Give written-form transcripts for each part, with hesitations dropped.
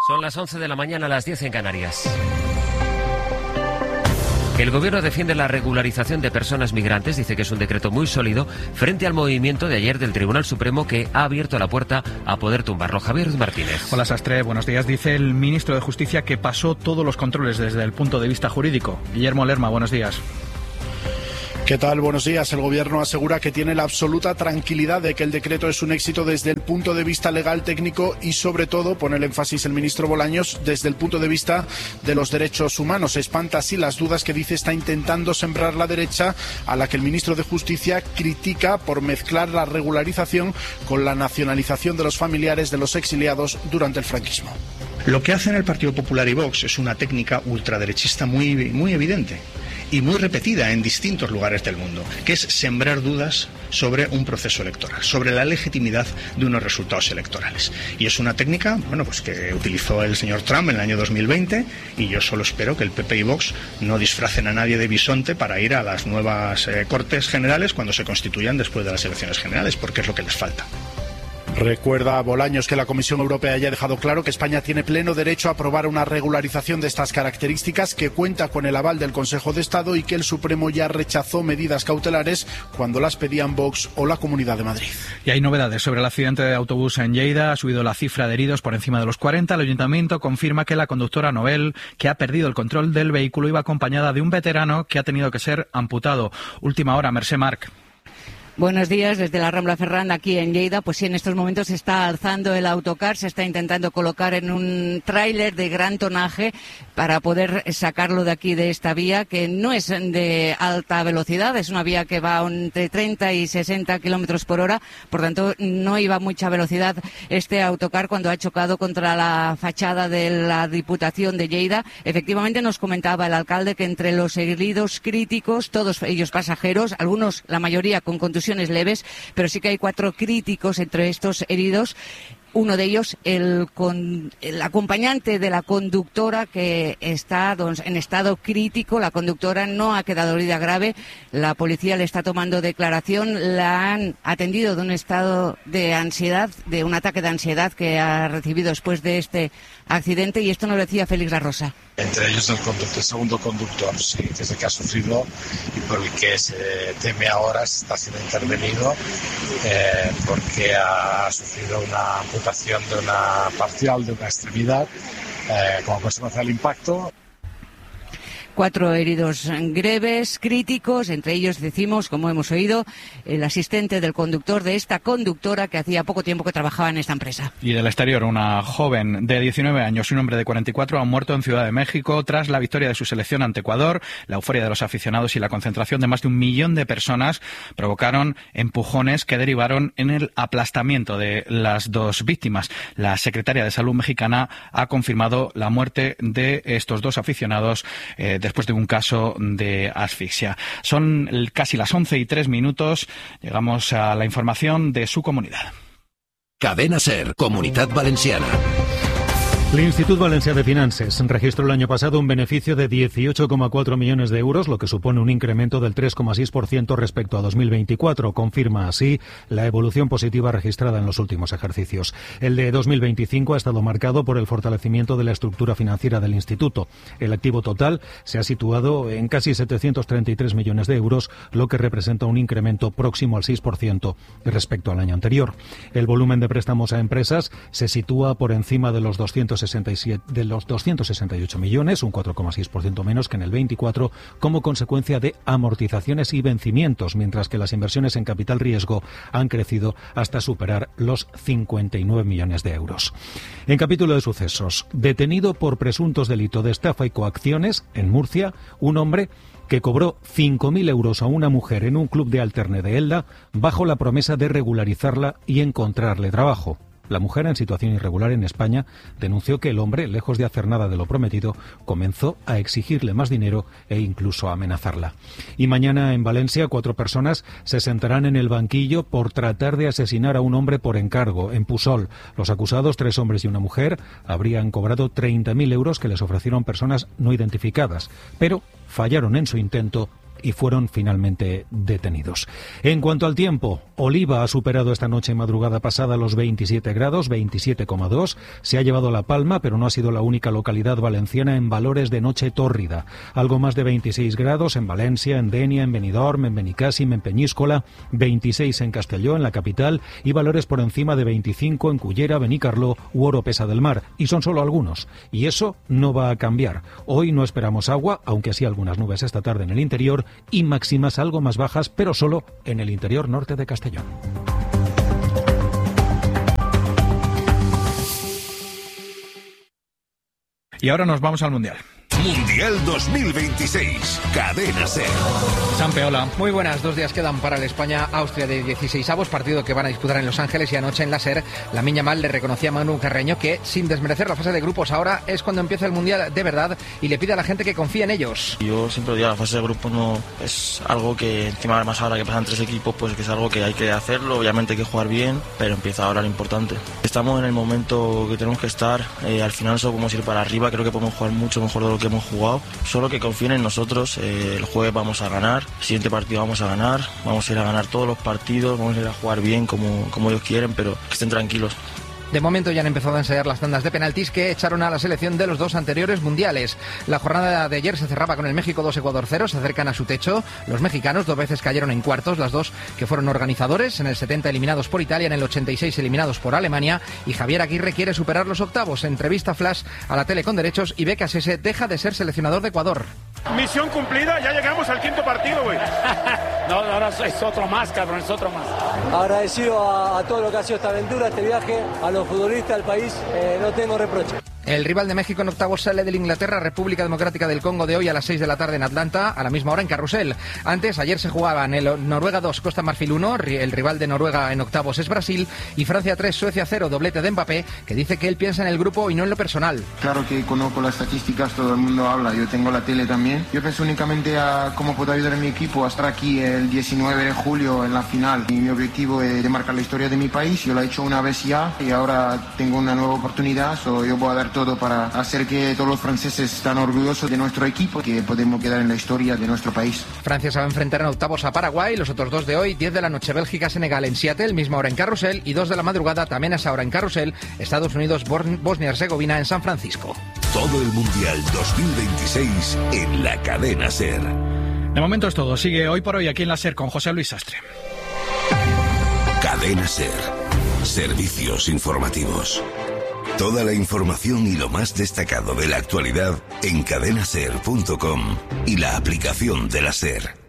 Son las 11 de la mañana, las 10 en Canarias. El Gobierno defiende la regularización de personas migrantes, dice que es un decreto muy sólido frente al movimiento de ayer del Tribunal Supremo que ha abierto la puerta a poder tumbarlo. Javier Martínez. Hola Sastre, buenos días. Dice el ministro de Justicia que pasó todos los controles desde el punto de vista jurídico. Guillermo Lerma, buenos días. ¿Qué tal? Buenos días. El Gobierno asegura que tiene la absoluta tranquilidad de que el decreto es un éxito desde el punto de vista legal, técnico y, sobre todo, pone el énfasis el ministro Bolaños, desde el punto de vista de los derechos humanos. Espanta así las dudas que dice está intentando sembrar la derecha, a la que el ministro de Justicia critica por mezclar la regularización con la nacionalización de los familiares de los exiliados durante el franquismo. Lo que hacen el Partido Popular y Vox es una técnica ultraderechista muy evidente y muy repetida en distintos lugares del mundo, que es sembrar dudas sobre un proceso electoral, sobre la legitimidad de unos resultados electorales. Y es una técnica, pues que utilizó el señor Trump en el año 2020, y yo solo espero que el PP y Vox no disfracen a nadie de bisonte para ir a las nuevas Cortes Generales cuando se constituyan después de las elecciones generales, porque es lo que les falta. Recuerda Bolaños que la Comisión Europea ya ha dejado claro que España tiene pleno derecho a aprobar una regularización de estas características, que cuenta con el aval del Consejo de Estado y que el Supremo ya rechazó medidas cautelares cuando las pedían Vox o la Comunidad de Madrid. Y hay novedades sobre el accidente de autobús en Lleida. Ha subido la cifra de heridos por encima de los 40. El Ayuntamiento confirma que la conductora Noel, que ha perdido el control del vehículo, iba acompañada de un veterano que ha tenido que ser amputado. Última hora, Mercè Marc. Buenos días, desde la Rambla Ferran, aquí en Lleida. Pues sí, en estos momentos se está alzando el autocar, se está intentando colocar en un tráiler de gran tonaje para poder sacarlo de aquí, de esta vía, que no es de alta velocidad, es una vía que va entre 30 y 60 kilómetros por hora, por tanto no iba a mucha velocidad este autocar cuando ha chocado contra la fachada de la Diputación de Lleida. Efectivamente, nos comentaba el alcalde que entre los heridos críticos, todos ellos pasajeros, algunos, la mayoría con contusiones leves, pero sí que hay 4 críticos entre estos heridos. Uno de ellos, el acompañante de la conductora, que está en estado crítico. La conductora no ha quedado herida grave. La policía le está tomando declaración. La han atendido de un estado de ansiedad, de un ataque de ansiedad que ha recibido después de este accidente. Y esto nos decía Félix La Rosa. Entre ellos el segundo conductor, sí, que es el que ha sufrido y por el que se teme ahora está siendo intervenido porque ha sufrido una amputación de una parcial de una extremidad como consecuencia del impacto. 4 heridos greves, críticos, entre ellos decimos, como hemos oído, el asistente del conductor de esta conductora que hacía poco tiempo que trabajaba en esta empresa. Y del exterior, una joven de 19 años y un hombre de 44 han muerto en Ciudad de México tras la victoria de su selección ante Ecuador. La euforia de los aficionados y la concentración de más de 1 millón de personas provocaron empujones que derivaron en el aplastamiento de las 2 víctimas. La secretaria de Salud mexicana ha confirmado la muerte de estos 2 aficionados después de un caso de asfixia. Son casi las 11:03. Llegamos a la información de su comunidad. Cadena SER, Comunitat Valenciana. L'Institut Valencià de Finances registró el año pasado un beneficio de 18,4 millones de euros, lo que supone un incremento del 3,6% respecto a 2024. Confirma así la evolución positiva registrada en los últimos ejercicios. El de 2025 ha estado marcado por el fortalecimiento de la estructura financiera del instituto. El activo total se ha situado en casi 733 millones de euros, lo que representa un incremento próximo al 6% respecto al año anterior. El volumen de préstamos a empresas se sitúa por encima de los 268 millones, un 4,6% menos que en el 24, como consecuencia de amortizaciones y vencimientos, mientras que las inversiones en capital riesgo han crecido hasta superar los 59 millones de euros. En capítulo de sucesos, detenido por presuntos delitos de estafa y coacciones en Murcia, un hombre que cobró 5.000 euros a una mujer en un club de alterne de Elda bajo la promesa de regularizarla y encontrarle trabajo. La mujer, en situación irregular en España, denunció que el hombre, lejos de hacer nada de lo prometido, comenzó a exigirle más dinero e incluso a amenazarla. Y mañana en Valencia 4 personas se sentarán en el banquillo por tratar de asesinar a un hombre por encargo en Pusol. Los acusados, 3 hombres y una mujer, habrían cobrado 30.000 euros que les ofrecieron personas no identificadas, pero fallaron en su intento y fueron finalmente detenidos. En cuanto al tiempo, Oliva ha superado esta noche madrugada pasada los 27 grados, 27,2. Se ha llevado la palma, pero no ha sido la única localidad valenciana en valores de noche tórrida. Algo más de 26 grados en Valencia, en Denia, en Benidorm, en Benicàssim, en Peñíscola, 26 en Castelló, en la capital, y valores por encima de 25 en Cullera, Benicarló u Oropesa del Mar. Y son solo algunos. Y eso no va a cambiar. Hoy no esperamos agua, aunque sí algunas nubes esta tarde en el interior, y máximas algo más bajas, pero solo en el interior norte de Castellón. Y ahora nos vamos al Mundial. Mundial 2026, Cadena SER. Sampe, hola. Muy buenas, 2 días quedan para el España-Austria de 16avos, partido que van a disputar en Los Ángeles, y anoche en la SER, Lamine Yamal le reconocía a Manu Carreño que, sin desmerecer la fase de grupos, ahora es cuando empieza el Mundial de verdad, y le pide a la gente que confíe en ellos. Yo siempre digo, la fase de grupos no es algo que, encima además ahora que pasan 3 equipos, pues que es algo que hay que hacerlo, obviamente hay que jugar bien, pero empieza ahora lo importante. Estamos en el momento que tenemos que estar, al final solo podemos ir para arriba, creo que podemos jugar mucho mejor de lo que hemos jugado, solo que confíen en nosotros. El jueves vamos a ganar, el siguiente partido vamos a ganar, vamos a ir a ganar todos los partidos, vamos a ir a jugar bien como ellos quieren, pero que estén tranquilos. De momento ya han empezado a ensayar las tandas de penaltis que echaron a la selección de los 2 anteriores mundiales. La jornada de ayer se cerraba con el México 2, Ecuador 0, se acercan a su techo. Los mexicanos 2 veces cayeron en cuartos, las 2 que fueron organizadores, en el 70 eliminados por Italia, en el 86 eliminados por Alemania, y Javier Aguirre quiere superar los octavos. Entrevista flash a la tele con derechos, y Becas ese deja de ser seleccionador de Ecuador. Misión cumplida, ya llegamos al 5º partido, güey. No, ahora es otro más, cabrón, es otro más. Agradecido a todo lo que ha sido esta aventura, este viaje, a los futbolistas, al país, no tengo reproche. El rival de México en octavos sale del Inglaterra, República Democrática del Congo, de hoy a las 6 de la tarde en Atlanta, a la misma hora en Carrusel. Antes, ayer se jugaban el Noruega 2, Costa Marfil 1, el rival de Noruega en octavos es Brasil, y Francia 3, Suecia 0, doblete de Mbappé, que dice que él piensa en el grupo y no en lo personal. Claro que conozco las estadísticas, todo el mundo habla, yo tengo la tele también. Yo pienso únicamente a cómo puedo ayudar a mi equipo a estar aquí el 19 de julio en la final. Y mi objetivo es de marcar la historia de mi país, yo lo he hecho una vez ya y ahora tengo una nueva oportunidad, yo voy a dar todo para hacer que todos los franceses estén orgullosos de nuestro equipo, que podemos quedar en la historia de nuestro país. Francia se va a enfrentar en octavos a Paraguay, los otros 2 de hoy, 10 de la noche Bélgica-Senegal en Seattle, misma hora en Carrusel, y 2 de la madrugada también a esa hora en Carrusel, Estados Unidos-Bosnia-Herzegovina en San Francisco. Todo el Mundial 2026 en la Cadena SER. De momento es todo. Sigue Hoy por Hoy aquí en la SER con José Luis Sastre. Cadena SER. Servicios informativos. Toda la información y lo más destacado de la actualidad en cadenaser.com y la aplicación de la SER.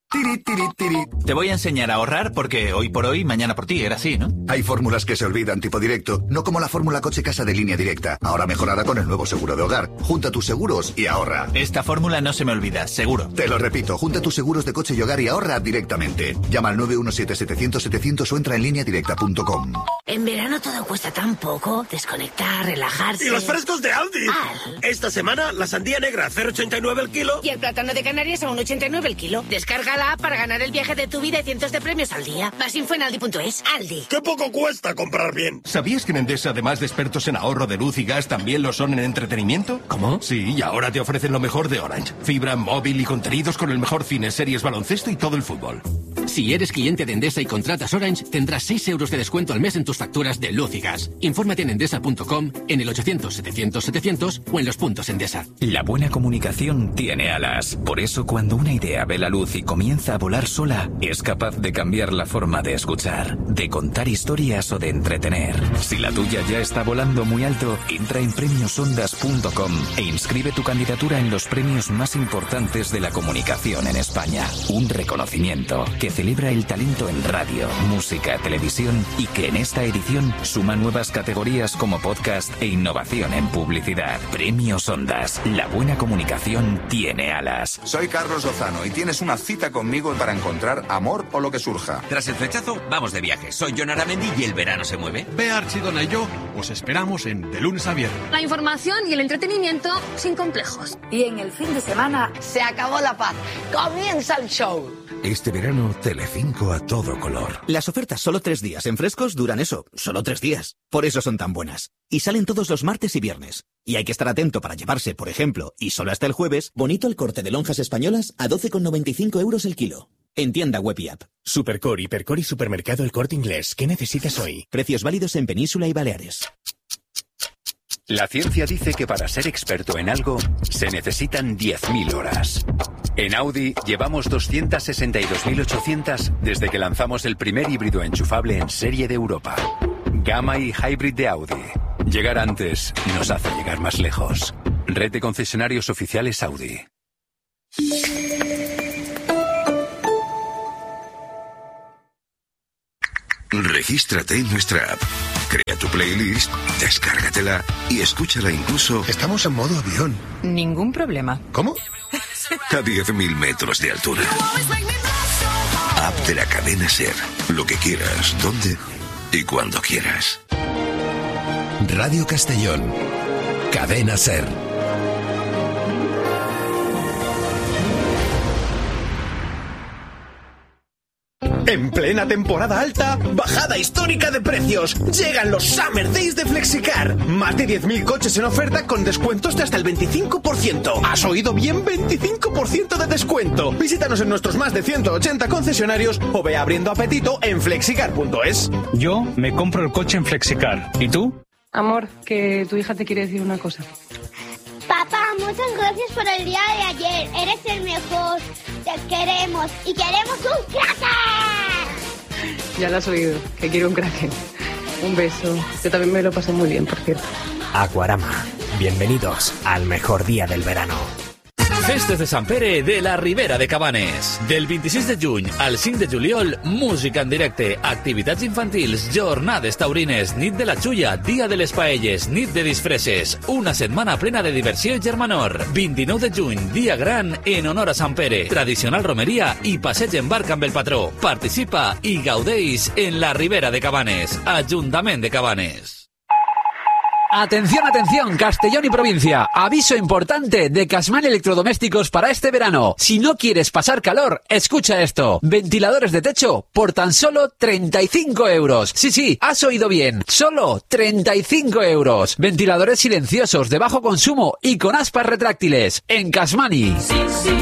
Te voy a enseñar a ahorrar porque hoy por hoy, mañana por ti, era así, ¿no? Hay fórmulas que se olvidan, tipo directo, no como la fórmula coche-casa de Línea Directa, ahora mejorada con el nuevo seguro de hogar. Junta tus seguros y ahorra. Esta fórmula no se me olvida, seguro. Te lo repito, junta tus seguros de coche y hogar y ahorra directamente. Llama al 917-700-700 o entra en lineadirecta.com. En verano todo cuesta tan poco, desconectar, relajarse. ¡Y los frescos de Aldi! Esta semana, la sandía negra a 0,89 el kilo. Y el plátano de Canarias a 1,89 el kilo. Descárgala para ganar el viaje de tu vida y cientos de premios al día. Más info en aldi.es. Aldi. ¡Qué poco cuesta comprar bien! ¿Sabías que en Endesa, además de expertos en ahorro de luz y gas, también lo son en entretenimiento? ¿Cómo? Sí, y ahora te ofrecen lo mejor de Orange. Fibra, móvil y contenidos con el mejor cine, series, baloncesto y todo el fútbol. Si eres cliente de Endesa y contratas Orange, tendrás 6 euros de descuento al mes en tus facturas de luz y gas. Infórmate en endesa.com, en el 800-700-700 o en los puntos Endesa. La buena comunicación tiene alas. Por eso, cuando una idea ve la luz y comienza a volar sola, es capaz de cambiar la forma de escuchar, de contar historias o de entretener. Si la tuya ya está volando muy alto, entra en premiosondas.com e inscribe tu candidatura en los premios más importantes de la comunicación en España. Un reconocimiento que celebra el talento en radio, música, televisión y que en esta edición suma nuevas categorías como podcast e innovación en publicidad. Premios Ondas. La buena comunicación tiene alas. Soy Carlos Lozano y tienes una cita conmigo para encontrar amor o lo que surja. Tras el flechazo, vamos de viaje. Soy Jon Aramendi y el verano se mueve. Bea Archidona y yo os esperamos en De Lunes a Viernes. La información y el entretenimiento sin complejos. Y en el fin de semana se acabó la paz. Comienza el show. Este verano, Telecinco a todo color. Las ofertas solo 3 días en frescos duran eso, solo 3 días. Por eso son tan buenas. Y salen todos los martes y viernes. Y hay que estar atento para llevarse, por ejemplo, y solo hasta el jueves, bonito el corte de lonjas españolas a 12,95 € el kilo. En tienda web y app. Supercore, Hipercore y Supermercado El Corte Inglés. ¿Qué necesitas hoy? Precios válidos en Península y Baleares. La ciencia dice que para ser experto en algo se necesitan 10.000 horas. En Audi llevamos 262.800 desde que lanzamos el primer híbrido enchufable en serie de Europa. Gamma y Hybrid de Audi. Llegar antes nos hace llegar más lejos. Red de concesionarios oficiales Audi. Regístrate en nuestra app. Crea tu playlist, descárgatela y escúchala incluso... Estamos en modo avión. Ningún problema. ¿Cómo? A 10.000 metros de altura. App de la cadena SER. Lo que quieras, donde y cuando quieras. Radio Castellón. Cadena SER. En plena temporada alta, bajada histórica de precios. Llegan los Summer Days de Flexicar. Más de 10.000 coches en oferta con descuentos de hasta el 25%. ¿Has oído bien? 25% de descuento. Visítanos en nuestros más de 180 concesionarios o ve abriendo apetito en flexicar.es. Yo me compro el coche en Flexicar. ¿Y tú? Amor, que tu hija te quiere decir una cosa. Papá, muchas gracias por el día de ayer. Eres el mejor. Te queremos y queremos un Kraken. Ya lo has oído, que quiero un Kraken. Un beso. Yo también me lo pasé muy bien, por cierto. Aquarama. Bienvenidos al mejor día del verano. Festes de Sant Pere de la Ribera de Cabanes. Del 26 de juny al 5 de juliol, música en directe, activitats infantils, jornades taurines, nit de la xulla, dia de les paelles, nit de disfresses, una setmana plena de diversió i germanor. 29 de juny, dia gran en honor a Sant Pere, tradicional romeria i passeig en barca amb el patró. Participa i gaudeix en la Ribera de Cabanes, Ajuntament de Cabanes. Atención, atención, Castellón y provincia. Aviso importante de Casman Electrodomésticos para este verano. Si no quieres pasar calor, escucha esto. Ventiladores de techo por tan solo 35 €. Sí, has oído bien. Solo 35 €. Ventiladores silenciosos de bajo consumo y con aspas retráctiles. En Casmani. Sí.